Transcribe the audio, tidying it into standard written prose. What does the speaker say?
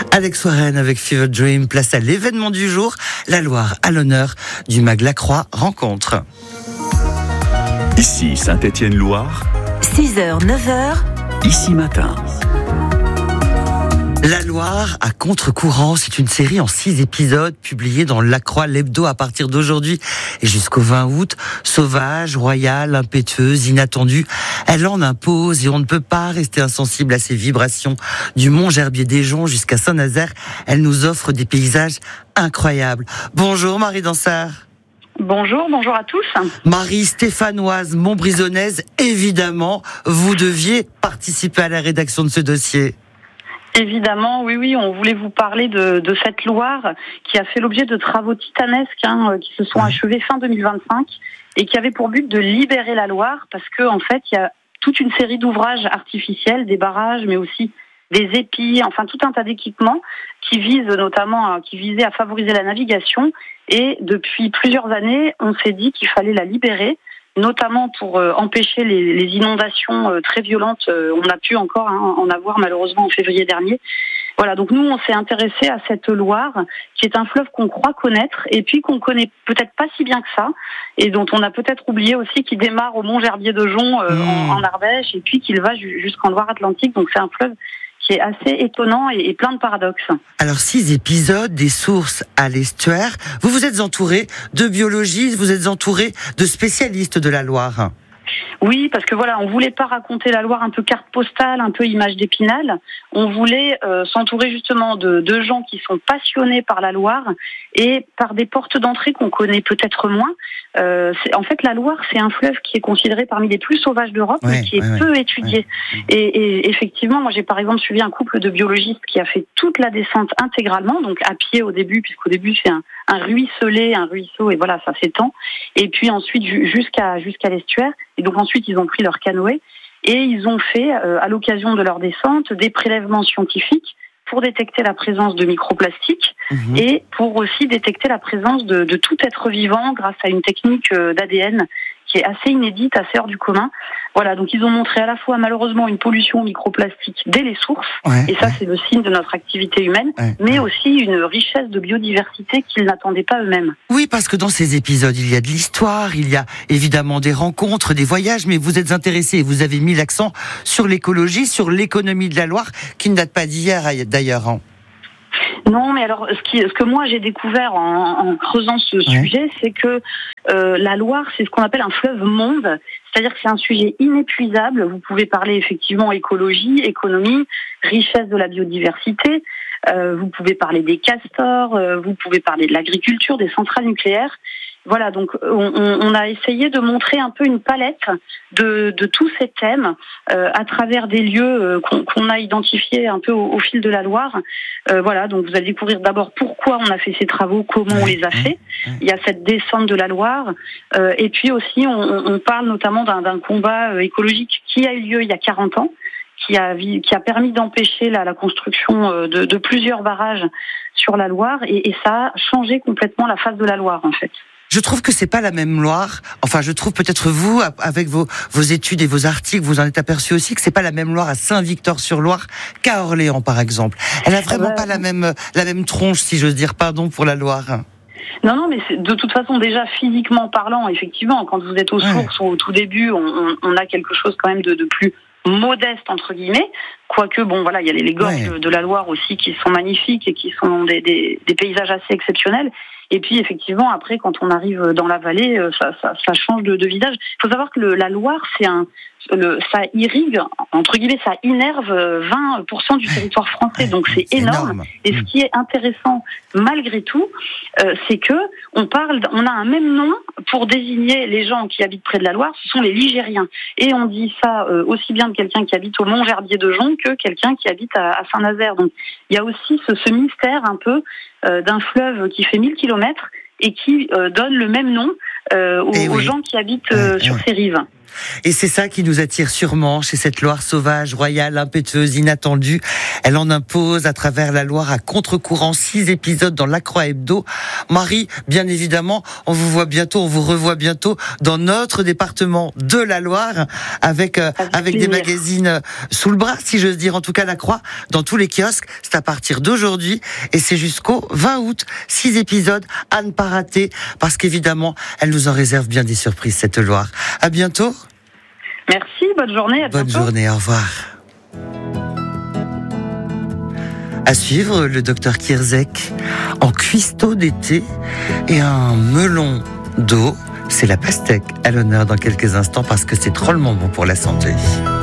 Alex Warren avec Fever Dream, place à l'événement du jour, la Loire à l'honneur du MAG Lacroix Rencontre. Ici Saint-Étienne-Loire, 6h, 9h, ici matin. La Loire à contre-courant, c'est une série en 6 épisodes publiée dans Lacroix l'Hebdo à partir d'aujourd'hui et jusqu'au 20 août. Sauvage, royale, impétueuse, inattendue, elle en impose et on ne peut pas rester insensible à ces vibrations. Du Mont Gerbier des Joncs jusqu'à Saint-Nazaire, elle nous offre des paysages incroyables. Bonjour Marie Dansard. Bonjour à tous. Marie stéphanoise, montbrisonnaise, évidemment, vous deviez participer à la rédaction de ce dossier. Évidemment, oui, on voulait vous parler de cette Loire qui a fait l'objet de travaux titanesques qui se sont achevés fin 2025 et qui avaient pour but de libérer la Loire parce que en fait, il y a toute une série d'ouvrages artificiels, des barrages, mais aussi des épis, enfin tout un tas d'équipements qui visaient à favoriser la navigation. Et depuis plusieurs années, on s'est dit qu'il fallait la libérer, notamment pour empêcher les inondations très violentes. On a pu encore en avoir malheureusement en février dernier. Voilà, donc nous on s'est intéressé à cette Loire, qui est un fleuve qu'on croit connaître et puis qu'on connaît peut-être pas si bien que ça, et dont on a peut-être oublié aussi qu'il démarre au Mont Gerbier de Joncs en Ardèche, et puis qu'il va jusqu'en Loire-Atlantique. Donc c'est un fleuve qui est assez étonnant et plein de paradoxes. Alors 6 épisodes, des sources à l'estuaire. Vous vous êtes entouré de biologistes, vous êtes entouré de spécialistes de la Loire. Oui, parce que voilà, on voulait pas raconter la Loire un peu carte postale, un peu image d'Épinal. On voulait s'entourer justement de gens qui sont passionnés par la Loire et par des portes d'entrée qu'on connaît peut-être moins. En fait, la Loire, c'est un fleuve qui est considéré parmi les plus sauvages d'Europe, mais qui est peu étudié. Et effectivement, moi j'ai par exemple suivi un couple de biologistes qui a fait toute la descente intégralement, donc à pied au début, puisqu'au début c'est un ruisseau, et voilà, ça s'étend. Et puis ensuite jusqu'à l'estuaire. Et donc ensuite, ils ont pris leur canoë et ils ont fait, à l'occasion de leur descente, des prélèvements scientifiques pour détecter la présence de microplastiques et pour aussi détecter la présence de tout être vivant grâce à une technique d'ADN qui est assez inédite, assez hors du commun. Voilà, donc ils ont montré à la fois malheureusement une pollution microplastique dès les sources, et ça c'est le signe de notre activité humaine, mais aussi une richesse de biodiversité qu'ils n'attendaient pas eux-mêmes. Oui, parce que dans ces épisodes, il y a de l'histoire, il y a évidemment des rencontres, des voyages, mais vous êtes intéressé et vous avez mis l'accent sur l'écologie, sur l'économie de la Loire, qui ne date pas d'hier d'ailleurs. Non, mais alors ce que moi j'ai découvert en creusant ce sujet, c'est que la Loire, c'est ce qu'on appelle un fleuve monde, c'est-à-dire que c'est un sujet inépuisable. Vous pouvez parler effectivement écologie, économie, richesse de la biodiversité, vous pouvez parler des castors, vous pouvez parler de l'agriculture, des centrales nucléaires. Voilà, donc on a essayé de montrer un peu une palette de tous ces thèmes à travers des lieux qu'on a identifiés un peu au fil de la Loire. Voilà, donc vous allez découvrir d'abord pourquoi on a fait ces travaux, comment on les a fait. Il y a cette descente de la Loire, et puis aussi on parle notamment d'un combat écologique qui a eu lieu il y a 40 ans, qui a permis d'empêcher la construction de plusieurs barrages sur la Loire, et ça a changé complètement la face de la Loire en fait. Je trouve que c'est pas la même Loire. Enfin, je trouve peut-être vous, avec vos études et vos articles, vous en êtes aperçu aussi que c'est pas la même Loire à Saint-Victor-sur-Loire qu'à Orléans, par exemple. Elle a vraiment pas la même tronche, si j'ose dire. Pardon pour la Loire. Non, mais de toute façon, déjà physiquement parlant, effectivement, quand vous êtes aux sources ou au tout début, on a quelque chose quand même de plus modeste entre guillemets, quoique bon voilà, il y a les gorges de la Loire aussi qui sont magnifiques et qui sont des paysages assez exceptionnels. Et puis effectivement après quand on arrive dans la vallée, ça change de visage. Il faut savoir que la Loire ça irrigue entre guillemets, ça innerve 20% du territoire français, donc c'est énorme. Et ce qui est intéressant malgré tout, c'est que on a un même nom pour désigner les gens qui habitent près de la Loire, ce sont les Ligériens. Et on dit ça aussi bien de quelqu'un qui habite au Mont Gerbier de Joncs que quelqu'un qui habite à Saint-Nazaire. Donc il y a aussi ce mystère un peu d'un fleuve qui fait 1000 kilomètres et qui donne le même nom aux gens qui habitent sur ces rives. Et c'est ça qui nous attire sûrement chez cette Loire sauvage, royale, impétueuse, inattendue. Elle en impose à travers la Loire à contre-courant 6 épisodes dans La Croix Hebdo. Marie, bien évidemment, on vous revoit bientôt dans notre département de la Loire avec des magazines sous le bras, si j'ose dire. En tout cas, La Croix, dans tous les kiosques, c'est à partir d'aujourd'hui et c'est jusqu'au 20 août. 6 épisodes à ne pas rater parce qu'évidemment, elle nous en réserve bien des surprises, cette Loire. À bientôt. Merci, bonne journée. À bonne bientôt. journée, au revoir. À suivre, le docteur Kierzek en cuistot d'été et un melon d'eau. C'est la pastèque à l'honneur dans quelques instants parce que c'est drôlement bon pour la santé.